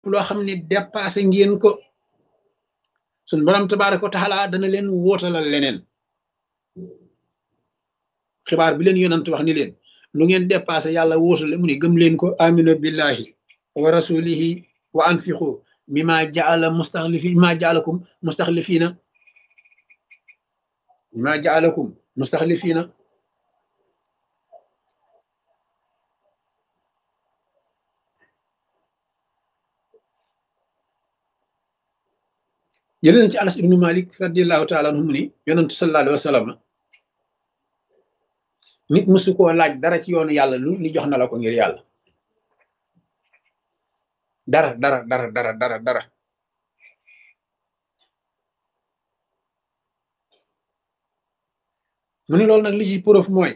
loo xam ne dépassé ngeen ko suñ borom tabaaraka wa taala dana leen wóotalal leneen xibaar bi leen yonant wax ni leen lu ngeen dépassé yàlla wóotale mu ne gëm leen ko aminu billahi wa rasulihi wa anfiqu mimma jaala mustaxlifi mimma jaalakum mustaxlifina mimma jaalakum mustaxlifina jëlee na ci Anas ibnu Malik radiallahu taala anhu mu ni yonantu sallallahu alayhi wa sallam nit mësu koo laaj dara ci yoonu yàlla lu li jox na la ko ngir yàlla dara mu ni loolu nag li ci preuve mooy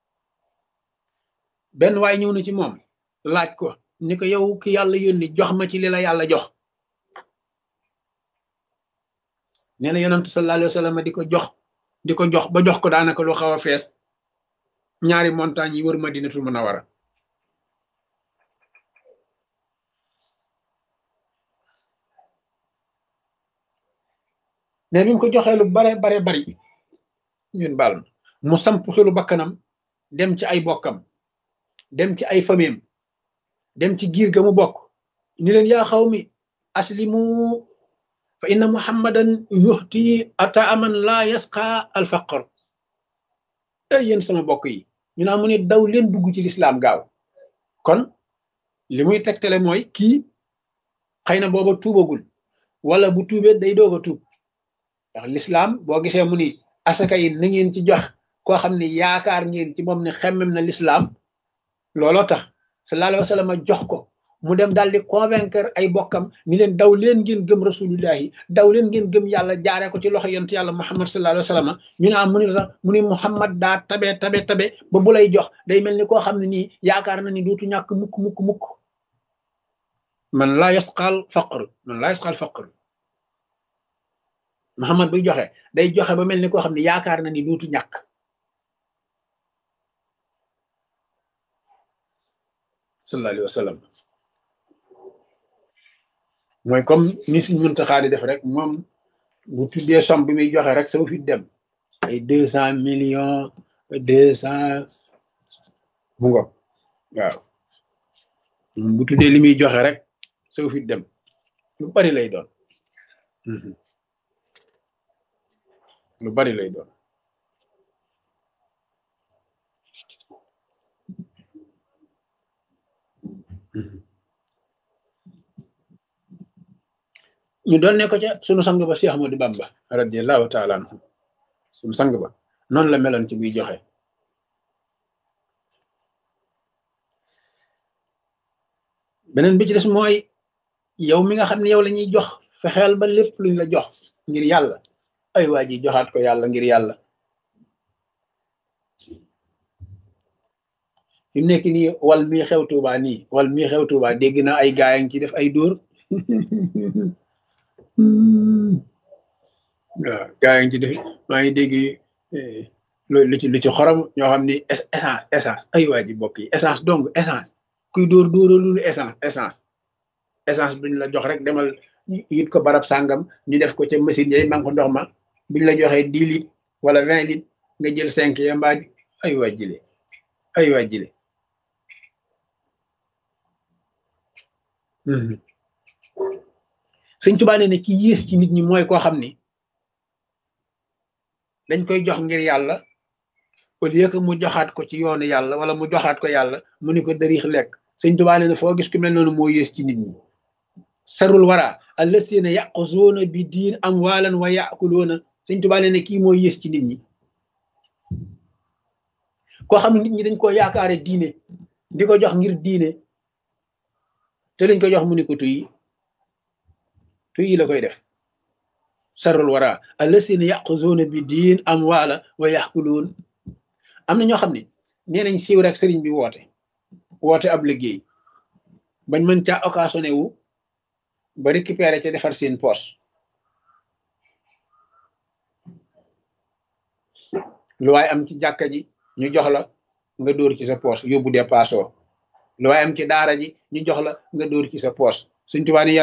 benn waay ñëw na ci moom laaj ko ni ko yow ki yàlla yónni jox ma ci li la yàlla jox nee na yonantu sallallahu alayhi wa sallam di ko jox ba jox ko daanaka lu xaw a fees ñaari montagne yi wër Madinatul Munawwara ne bi mu ko joxee lu bare bari ñun baal ma mu samp xelu bakkanam dem ci ay bokkam dem ci ay famiyam dem ci giir ga mu bokk ni leen yaa xawmi aslimu fa inna muhammadan yuhti ataaman laa yasqa alfaqr ay yéen sama bokk yi ñu naa mu ne daw leen dugg ci lislaam gaaw kon li muy tegtale mooy kii xëy na booba tuubagul wala bu tuubee day doog a tuub ndax lislaam boo gisee mu ni asaka yi na ngeen ci jox koo xam ne yaakaar ngeen ci moom ne xemmem na lislaam looloo tax sallallahu alayhi wa sallam jox ko mu dem daal di convaincre ay bokkam ni leen daw leen ngeen gëm rasulullahi daw leen ngeen gëm yàlla jaaree ko ci loxo yonent yàlla muhammad sallallahu alayhi wa sallam ñu ne mu ni muhammad daa tabe ba bu lay jox day mel ni koo xam ne nii yaakaar na ni dootu ñàkk mukk man laa yasqal faqr muhammad buy joxe day joxe ba mel ni koo xam ne yaakaar na ni dootu ñàkk sallallahu alayhi wa sallam mooy comme ni suñ Muntaxa di def rek moom bu tuddee somme bi muy joxe rek saw fi dem ay 200 millions 200 bu ngoog waaw bu tuddee li muy joxe rek saw fi dem lu bari lay doon lu bari lay doon ñu doon ne ko ca sunu sang ba Cheikh Ahmadou Bamba radiyallahu taala anhu sunu sang ba noonu la meloon ci buy joxe beneen bi ci des mooy yow mi nga xam ne yow la ñuy jox fexeel ba lépp luñ la jox ngir yàlla ay waa ji joxaat ko yàlla ngir yàlla fi mu nekk nii wal mii xew Tuuba dégg naa ay gaay ngi ci def ay dóor waaw gaay ngi ci def maa ngi dégg lu ci xorom ñoo xam ni essence ay waa ji bokk yi essence donc essence kuy dóoralul essence duñ la jox rek demal yit ko barab sàngam ñu def ko ca machine yay man ko ndox ma buñ la joxee 10 litres wala 20 litres nga jël 5 ya mbaa ay waa jile Sëñ Tuubaa nee ne ki yées ci nit ñi mooy koo xam ni dañ koy jox ngir yàlla au lieu que mu joxaat ko ci yoonu yàlla wala mu joxaat ko yàlla mu ni ko dariix lekk Sëñ Tuubaa nee ne foo gis ku mel noonu moo yées ci nit ñi sarul wara allasina yaquzuuna bi diin amwalan wa yaakuluuna Sëñ Tuubaa nee ne kii moo yées ci nit ñi koo xam ne nit ñi dañ koo yaakaare diine di ko jox ngir diine te lañ ko jox mu ni ko tuy la koy def sarul wara allasina yaquzuuna bi diin amwala wa yaakuluun am na ñoo xam ne nee nañ siiw rek sëriñ bi woote ab liggéey bañ mën caa occasionné wu ba récupérer ca defar seen poche lu waay am ci jàkka ji ñu jox la nga dóor ci sa poche yóbbu dépassoo lu waay am ci daara ji ñu jox la nga dóor ci sa poche Sëñ Tuubaa ni